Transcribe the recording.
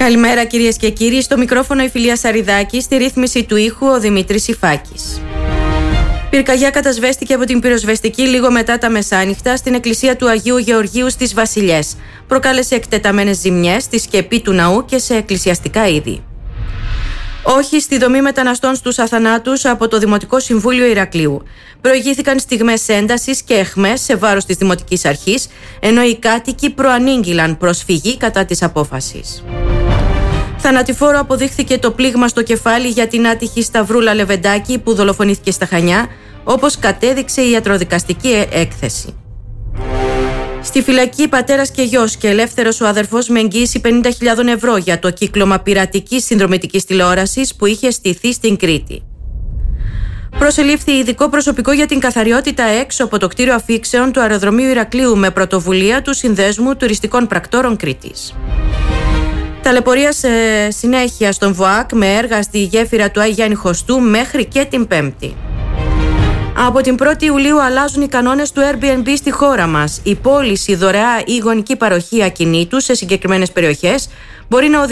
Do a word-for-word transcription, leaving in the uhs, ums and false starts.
Καλημέρα κυρίες και κύριοι, στο μικρόφωνο η Φιλία Σαριδάκη, στη ρύθμιση του ήχου ο Δημήτρης Ιφάκης. Πυρκαγιά κατασβέστηκε από την πυροσβεστική λίγο μετά τα μεσάνυχτα στην εκκλησία του Αγίου Γεωργίου στις Βασιλιές. Προκάλεσε εκτεταμένες ζημιές στη σκεπή του ναού και σε εκκλησιαστικά είδη. Όχι στη δομή μεταναστών στους αθανάτους από το Δημοτικό Συμβούλιο Ηρακλείου. Προηγήθηκαν στιγμές έντασης και αιχμές σε βάρος της Δημοτικής Αρχής, ενώ οι κάτοικοι προανήγγυλαν προσφυγή κατά της απόφασης. Θανατηφόρο αποδείχθηκε το πλήγμα στο κεφάλι για την άτυχη Σταυρούλα Λεβεντάκη που δολοφονήθηκε στα Χανιά, όπως κατέδειξε η ιατροδικαστική έκθεση. Στη φυλακή πατέρας και γιος και ελεύθερος ο αδερφός με εγγύηση πενήντα χιλιάδες ευρώ για το κύκλωμα πειρατικής συνδρομητικής τηλεόρασης που είχε στηθεί στην Κρήτη. Προσελήφθη ειδικό προσωπικό για την καθαριότητα έξω από το κτίριο αφήξεων του αεροδρομίου Ηρακλείου με πρωτοβουλία του Συνδέσμου Τουριστικών Πρακτόρων Κρήτης. Ταλαιπωρία σε συνέχεια στον ΒΟΑΚ με έργα στη γέφυρα του Άη Γιάννη Χωστού μέχρι και την Πέμπτη. Από την πρώτη Ιουλίου αλλάζουν οι κανόνες του Airbnb στη χώρα μας. Η πώληση δωρεά ή γονική παροχή ακινήτου σε συγκεκριμένες περιοχές μπορεί να οδηγήσει